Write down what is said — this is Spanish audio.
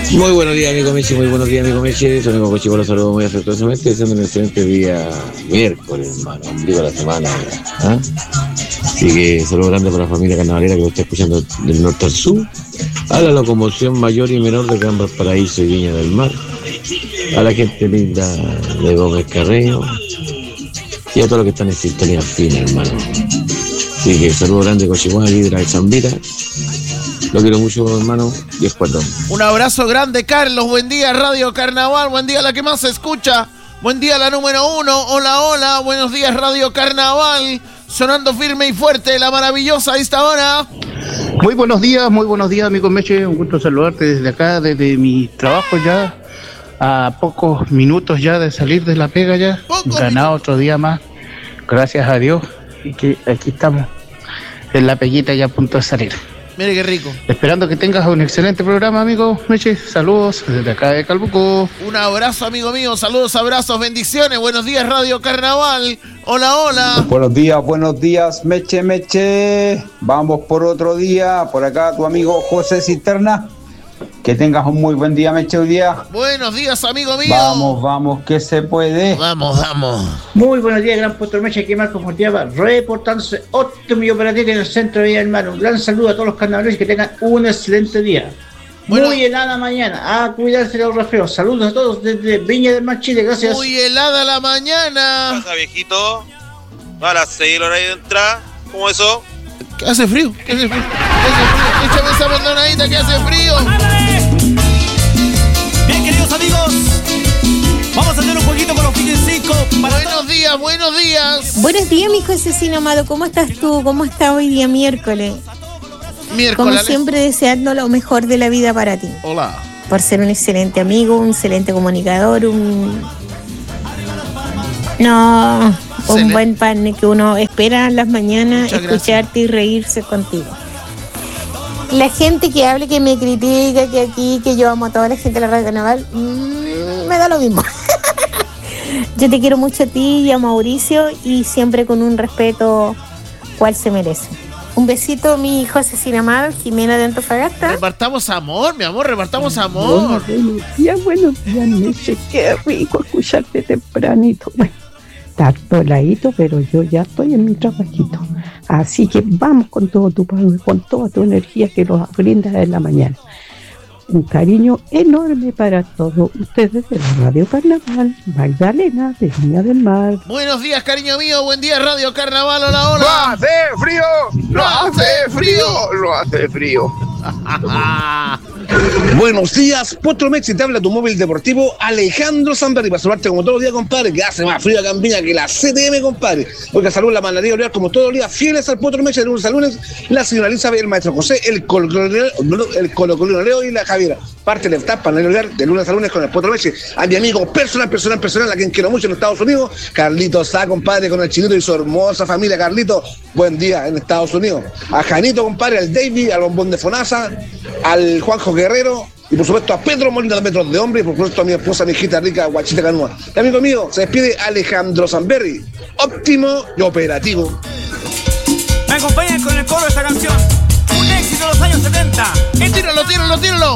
Muy buenos días, amigo Meche, muy buenos días, amigo Meche. Soy amigo Cochi, los saludo muy afectuosamente, deseando un excelente día miércoles, hermano, ombligo de la semana. ¿Ah? Así que saludo grande para la familia carnavalera que lo está escuchando del norte al sur, a la locomoción mayor y menor de Gran Valparaíso y Viña del Mar, a la gente linda de Gómez Carreño y a todos los que están en sintonía fina, hermano. Así que saludo grande, Cochihuahua, Libra de Zambira. Lo quiero mucho, hermano, y es perdón. Un abrazo grande, Carlos. Buen día, Radio Carnaval. Buen día, la que más se escucha. Buen día, la número 1. Hola, hola. Buenos días, Radio Carnaval. Sonando firme y fuerte, la maravillosa a esta hora. Muy buenos días, amigo Meche. Un gusto saludarte desde acá, desde mi trabajo ya. A pocos minutos ya de salir de la pega ya. Ganado otro día más. Gracias a Dios. Y que aquí estamos en la peguita ya a punto de salir. Mire qué rico. Esperando que tengas un excelente programa, amigo Meche. Saludos desde acá de Calbuco. Un abrazo, amigo mío. Saludos, abrazos, bendiciones. Buenos días, Radio Carnaval. Hola, hola. Buenos días, Meche. Vamos por otro día. Por acá tu amigo José Cisterna. Que tengas un muy buen día, Meche, hoy día. Buenos días, amigo mío. Vamos, que se puede. Vamos. Muy buenos días, Gran Puerto Meche, aquí Marco Fortiava, reportándose óptimo y operativo en el centro de Villa del Mar. Un gran saludo a todos los carnavales y que tengan un excelente día. Bueno, muy helada mañana, a cuidarse de los resfriados. Saludos a todos desde Viña del Mar, Chile, gracias. Muy helada la mañana. ¿Qué pasa, viejito? A las 6 horas de entrada, ¿cómo eso? ¿Qué hace frío? Échame esa perdonadita que hace frío. Bien, queridos amigos, vamos a hacer un poquito con los villancicos. Buenos días. Buenos días, mi Josecino amado. ¿Cómo estás tú? ¿Cómo está hoy día miércoles? Como siempre, deseando lo mejor de la vida para ti. Hola. Por ser un excelente amigo, un excelente comunicador, un buen partner que uno espera en las mañanas. Muchas escucharte gracias. Y reírse contigo. La gente que hable, que me critica, que aquí, que yo amo a toda la gente de la Radio Carnaval, me da lo mismo. Yo te quiero mucho a ti y a Mauricio, y siempre con un respeto cual se merece. Un besito, mi hijo Cecilia Amado, Jimena de Antofagasta. Repartamos amor, mi amor, repartamos amor. Buenos días, Meche. Qué rico escucharte tempranito. Bueno, está toladito, pero yo ya estoy en mi trabajito. Así que vamos con todo tu poder, con toda tu energía que nos brindas en la mañana. Un cariño enorme para todos ustedes de la Radio Carnaval, Magdalena de Viña del Mar. Buenos días, cariño mío. Buen día, Radio Carnaval. Hola, hola. ¡No hace frío! Buenos días, Potro Meche, te habla tu móvil deportivo Alejandro Zamberri, para saludarte como todos los días, compadre, que hace más frío acá en Viña que la CTM, compadre. Porque salud la manadería Olear como todos los días, fieles al Potro Meche, de lunes a lunes, la señora Elizabeth, el maestro José, el colocolino Leo y la Javiera. Parte del TAP, panel Olear, de lunes a lunes con el Potro Meche. A mi amigo personal, a quien quiero mucho en Estados Unidos, Carlito Sá, compadre, con el Chinito y su hermosa familia. Carlito, buen día en Estados Unidos. A Janito, compadre, al David, al Bombón de Fonasa, al Juanjo Guerrero, y por supuesto a Pedro Molina de Metros de Hombre, y por supuesto a mi esposa, mi hijita rica, Guachita Canúa. Y amigo mío, se despide Alejandro Zamberri, óptimo y operativo. Me acompañan con el coro de esta canción, un éxito de los años 70. Tíralo.